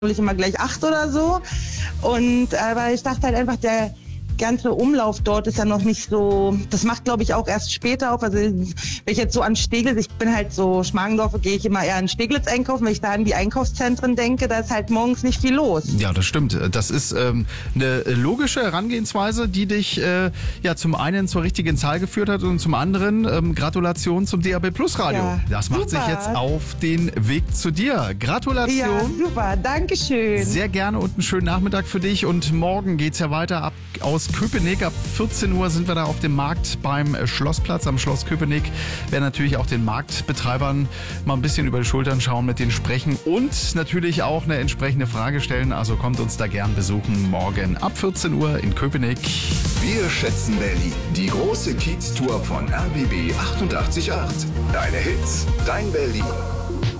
ich immer gleich 8 oder so. Aber ich dachte halt einfach, der ganze Umlauf dort ist ja noch nicht so, das macht glaube ich auch erst später auf. Also wenn ich jetzt so an Steglitz, ich bin halt so Schmargendorf, gehe ich immer eher an Steglitz einkaufen, wenn ich da an die Einkaufszentren denke, da ist halt morgens nicht viel los. Ja, das stimmt. Das ist eine logische Herangehensweise, die dich zum einen zur richtigen Zahl geführt hat und zum anderen Gratulation zum DAB Plus Radio. Ja, das macht super. sich jetzt auf den Weg zu dir. Gratulation. Ja, super, Dankeschön. Sehr gerne und einen schönen Nachmittag für dich. Und morgen geht's ja weiter aus Köpenick. Ab 14 Uhr sind wir da auf dem Markt beim Schlossplatz am Schloss Köpenick. Werden natürlich auch den Marktbetreibern mal ein bisschen über die Schultern schauen, mit denen sprechen und natürlich auch eine entsprechende Frage stellen. Also kommt uns da gern besuchen morgen ab 14 Uhr in Köpenick. Wir schätzen Berlin. Die große Kiez-Tour von RBB 88.8. Deine Hits, dein Berlin.